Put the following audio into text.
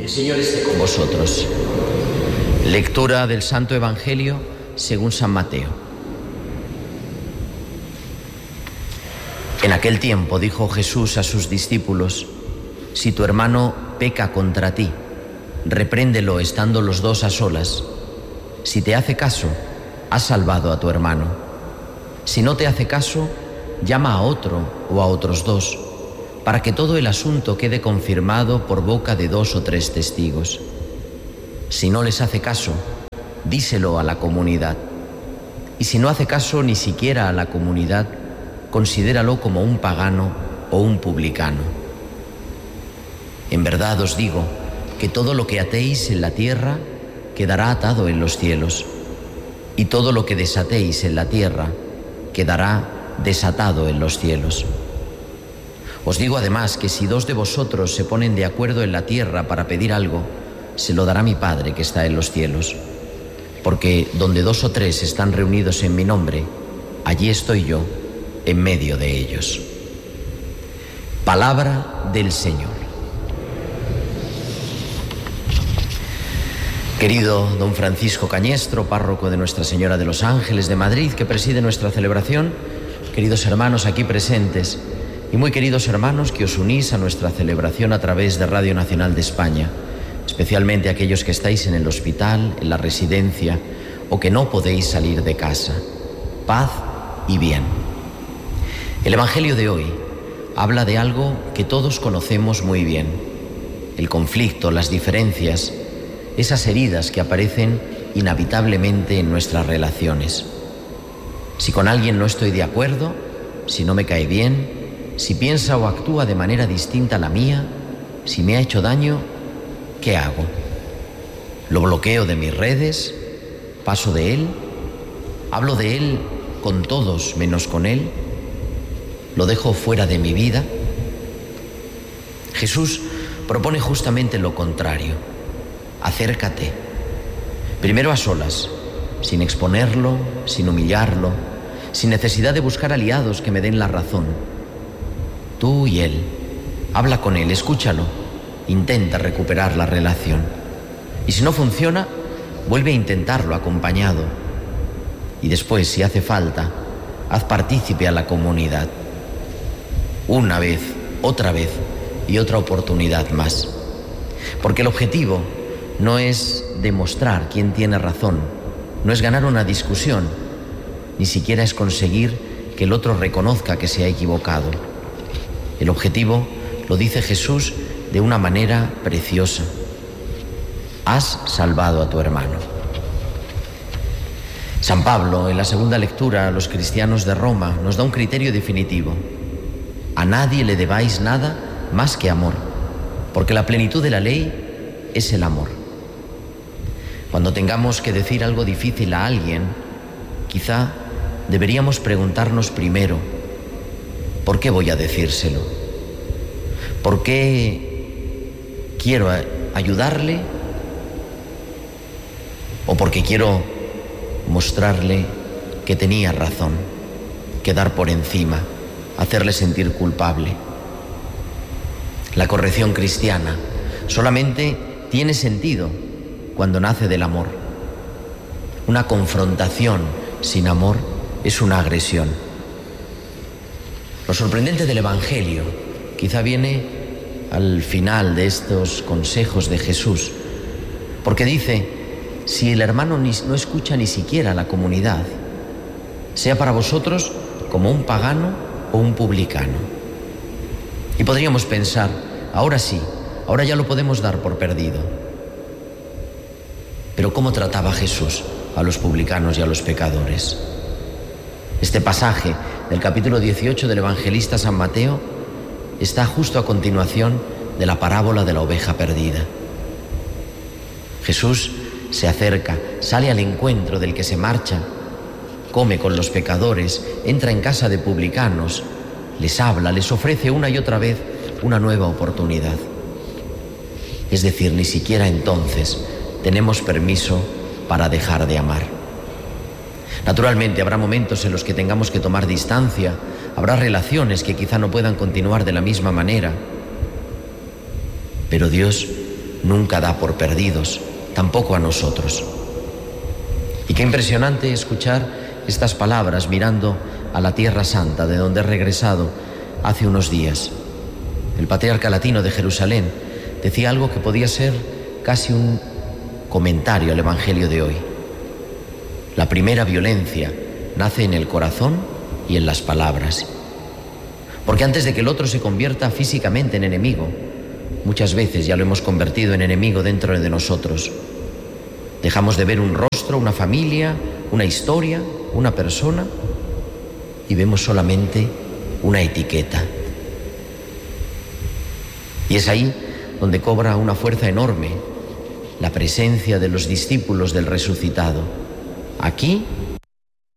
El Señor esté con vosotros. Lectura del Santo Evangelio según San Mateo. En aquel tiempo dijo Jesús a sus discípulos: si tu hermano peca contra ti, repréndelo estando los dos a solas. Si te hace caso, has salvado a tu hermano. Si no te hace caso, llama a otro o a otros dos, para que todo el asunto quede confirmado por boca de 2 o 3 testigos. Si no les hace caso, díselo a la comunidad. Y si no hace caso ni siquiera a la comunidad, considéralo como un pagano o un publicano. En verdad os digo que todo lo que atéis en la tierra quedará atado en los cielos, y todo lo que desatéis en la tierra quedará desatado en los cielos. Os digo además que si 2 de vosotros se ponen de acuerdo en la tierra para pedir algo, se lo dará mi Padre que está en los cielos. Porque donde 2 o 3 están reunidos en mi nombre, allí estoy yo, en medio de ellos. Palabra del Señor. Querido don Francisco Cañestro, párroco de Nuestra Señora de los Ángeles de Madrid, que preside nuestra celebración, queridos hermanos aquí presentes, y muy queridos hermanos que os unís a nuestra celebración a través de Radio Nacional de España, especialmente aquellos que estáis en el hospital, en la residencia o que no podéis salir de casa. Paz y bien. El Evangelio de hoy habla de algo que todos conocemos muy bien: el conflicto, las diferencias, esas heridas que aparecen inevitablemente en nuestras relaciones. Si con alguien no estoy de acuerdo, si no me cae bien, si piensa o actúa de manera distinta a la mía, si me ha hecho daño, ¿qué hago? ¿Lo bloqueo de mis redes? ¿Paso de él? ¿Hablo de él con todos menos con él? ¿Lo dejo fuera de mi vida? Jesús propone justamente lo contrario. Acércate. Primero a solas, sin exponerlo, sin humillarlo, sin necesidad de buscar aliados que me den la razón. Tú y él. Habla con él, escúchalo. Intenta recuperar la relación. Y si no funciona, vuelve a intentarlo acompañado. Y después, si hace falta, haz partícipe a la comunidad. Una vez, otra vez y otra oportunidad más. Porque el objetivo no es demostrar quién tiene razón, no es ganar una discusión, ni siquiera es conseguir que el otro reconozca que se ha equivocado. El objetivo lo dice Jesús de una manera preciosa: has salvado a tu hermano. San Pablo, en la segunda lectura a los cristianos de Roma, nos da un criterio definitivo: a nadie le debáis nada más que amor, porque la plenitud de la ley es el amor. Cuando tengamos que decir algo difícil a alguien, quizá deberíamos preguntarnos primero: ¿por qué voy a decírselo? ¿Por qué quiero ayudarle? ¿O porque quiero mostrarle que tenía razón, quedar por encima, hacerle sentir culpable? La corrección cristiana solamente tiene sentido cuando nace del amor. Una confrontación sin amor es una agresión. Lo sorprendente del Evangelio quizá viene al final de estos consejos de Jesús, porque dice: si el hermano no escucha ni siquiera a la comunidad, sea para vosotros como un pagano o un publicano. Y podríamos pensar: ahora sí, ahora ya lo podemos dar por perdido. Pero ¿cómo trataba Jesús a los publicanos y a los pecadores? Este pasaje del capítulo 18 del evangelista San Mateo está justo a continuación de la parábola de la oveja perdida. Jesús se acerca, sale al encuentro del que se marcha, come con los pecadores, entra en casa de publicanos, les habla, les ofrece una y otra vez una nueva oportunidad. Es decir, ni siquiera entonces tenemos permiso para dejar de amar. Naturalmente habrá momentos en los que tengamos que tomar distancia, habrá relaciones que quizá no puedan continuar de la misma manera, pero Dios nunca da por perdidos, tampoco a nosotros. Y qué impresionante escuchar estas palabras mirando a la Tierra Santa, de donde he regresado hace unos días. El patriarca latino de Jerusalén decía algo que podía ser casi un comentario al Evangelio de hoy. La primera violencia nace en el corazón y en las palabras. Porque antes de que el otro se convierta físicamente en enemigo, muchas veces ya lo hemos convertido en enemigo dentro de nosotros. Dejamos de ver un rostro, una familia, una historia, una persona, y vemos solamente una etiqueta. Y es ahí donde cobra una fuerza enorme la presencia de los discípulos del resucitado, aquí